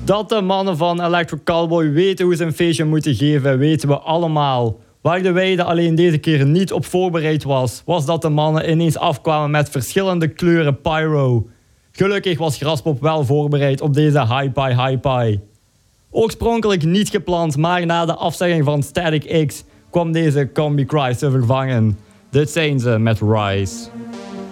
Dat de mannen van Electric Callboy weten hoe ze een feestje moeten geven, weten we allemaal. Waar de weide alleen deze keer niet op voorbereid was dat de mannen ineens afkwamen met verschillende kleuren pyro. Gelukkig was Graspop wel voorbereid op deze Hi-Pi. Oorspronkelijk niet gepland, maar na de afzegging van Static X kwam deze Combi Cry te vervangen. Dit zijn ze met Rise.